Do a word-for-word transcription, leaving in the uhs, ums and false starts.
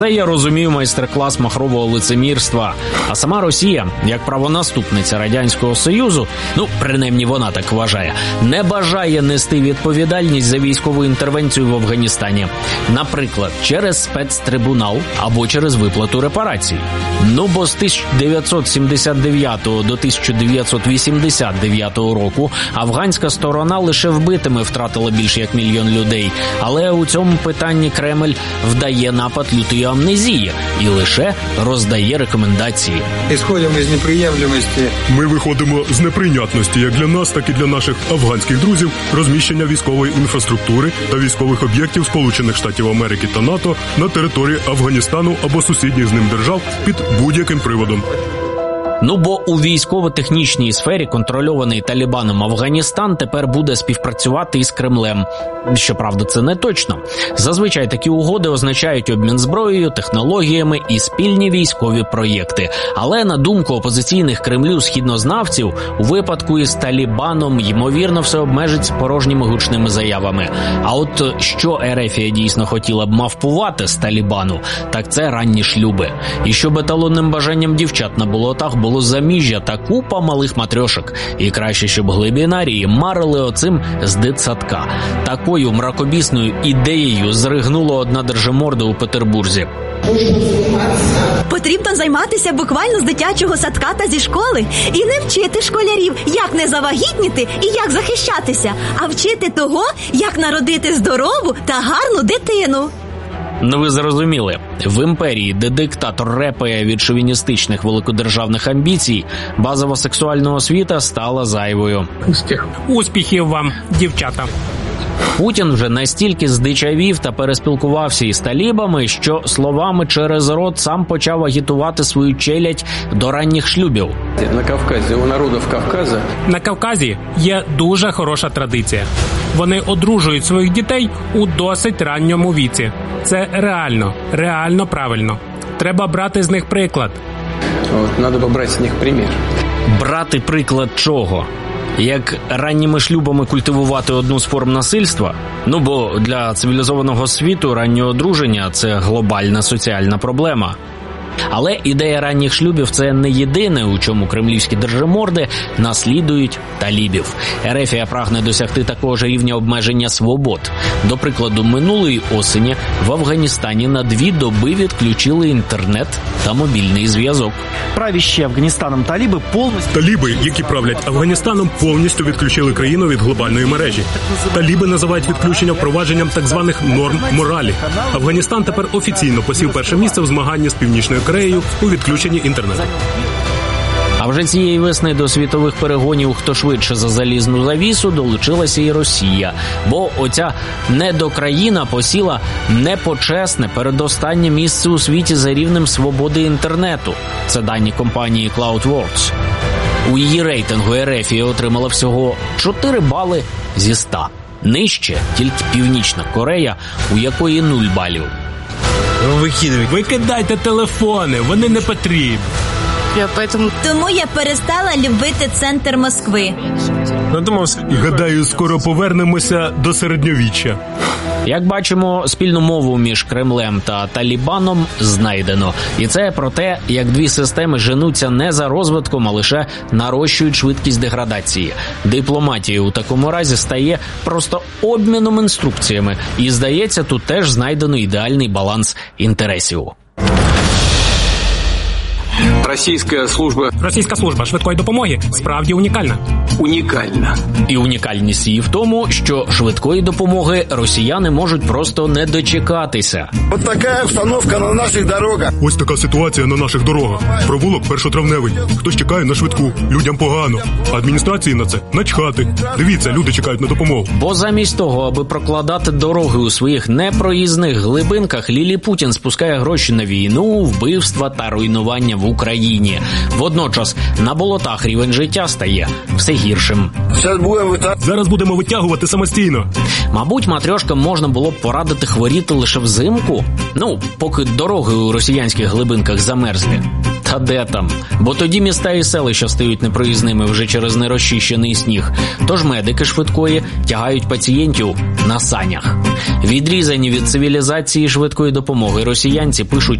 Це я розумію майстер-клас махрового лицемірства. А сама Росія, як правонаступниця Радянського Союзу, ну, принаймні вона так вважає, не бажає нести відповідальність за військову інтервенцію в Афганістані. Наприклад, через спецтрибунал або через виплату репарацій. Ну, бо з тисяча дев'ятсот сімдесят дев'ятого до тисяча дев'ятсот вісімдесят дев'ятого року афганська сторона лише вбитими втратила більше як мільйон людей. Але у цьому питанні Кремль вдає напад лютої амнезії і лише роздає рекомендації. Ісходимо із неприємності. Ми виходимо з неприйнятності як для нас, так і для наших афганських друзів розміщення військової інфраструктури та військових об'єктів Сполучених Штатів Америки та НАТО на території Афганістану або сусідніх з ним держав під будь-яким приводом. Ну, бо у військово-технічній сфері контрольований Талібаном Афганістан тепер буде співпрацювати із Кремлем. Щоправда, це не точно. Зазвичай такі угоди означають обмін зброєю, технологіями і спільні військові проєкти. Але, на думку опозиційних Кремлю східнознавців, у випадку із Талібаном, ймовірно, все обмежиться порожніми гучними заявами. А от що Ерефія дійсно хотіла б мавпувати з Талібану, так це ранні шлюби. І щоб еталонним бажанням дівчат на болотах було заміжжя та купа малих матрьошок. І краще, щоб глибінарії марили оцим з дитсадка. Такою мракобісною ідеєю зригнула одна держиморда у Петербурзі. Потрібно займатися буквально з дитячого садка та зі школи і не вчити школярів, як не завагітніти і як захищатися, а вчити того, як народити здорову та гарну дитину. Ну ви зрозуміли, в імперії, де диктатор репає від шовіністичних великодержавних амбіцій, базова сексуальна освіта стала зайвою. Успіх. Успіхів вам, дівчата. Путін вже настільки здичавів та переспілкувався із талібами, що словами через рот сам почав агітувати свою челядь до ранніх шлюбів. На Кавказі, у народів Кавказу... На Кавказі є дуже хороша традиція. Вони одружують своїх дітей у досить ранньому віці. Це реально, реально правильно. Треба брати з них приклад. От, треба брати з них примір. Брати приклад чого? Як ранніми шлюбами культивувати одну з форм насильства? Ну, бо для цивілізованого світу раннє одруження – це глобальна соціальна проблема. Але ідея ранніх шлюбів – це не єдине, у чому кремлівські держиморди наслідують талібів. Ерефія прагне досягти такого ж рівня обмеження свобод. До прикладу, минулої осені в Афганістані на дві доби відключили інтернет та мобільний зв'язок. Правящі Афганістаном таліби повністю... Таліби, які правлять Афганістаном, повністю відключили країну від глобальної мережі. Таліби називають відключення впровадженням так званих норм моралі. Афганістан тепер офіційно посів перше місце в змаганні з Північною Кореєю у відключенні інтернету. А вже цієї весни до світових перегонів «Хто швидше за залізну завісу» долучилася і Росія. Бо оця недокраїна посіла непочесне передостаннє місце у світі за рівнем свободи інтернету. Це дані компанії CloudWorks. У її рейтингу Ерефія отримала всього чотири бали зі ста. Нижче тільки Північна Корея, у якої нуль балів. Викидайте. Викидайте телефони, вони не потрібні. Я поэтому... Тому я перестала любити центр Москви. Гадаю, скоро повернемося до середньовіччя. Як бачимо, спільну мову між Кремлем та Талібаном знайдено. І це про те, як дві системи женуться не за розвитком, а лише нарощують швидкість деградації. Дипломатія у такому разі стає просто обміном інструкціями. І, здається, тут теж знайдено ідеальний баланс інтересів. Російська служба... Російська служба швидкої допомоги справді унікальна. Унікальна. І унікальність її в тому, що швидкої допомоги росіяни можуть просто не дочекатися. Ось така обстановка на наших дорогах. Ось така ситуація на наших дорогах. Провулок першотравневий. Хтось чекає на швидку. Людям погано. Адміністрації на це начхати. Дивіться, люди чекають на допомогу. Бо замість того, аби прокладати дороги у своїх непроїзних глибинках, Лілі Путін спускає гроші на війну, вбивства та руйнування в Україні. Водночас на болотах рівень життя стає все гірше. гіршим. Зараз будемо витягувати самостійно. Мабуть, матрьошкам можна було б порадити хворіти лише взимку? Ну, поки дороги у росіянських глибинках замерзлі. Та де там? Бо тоді міста і селища стають непроїзними вже через нерозчищений сніг. Тож медики швидкої тягають пацієнтів на санях. Відрізані від цивілізації швидкої допомоги росіянці пишуть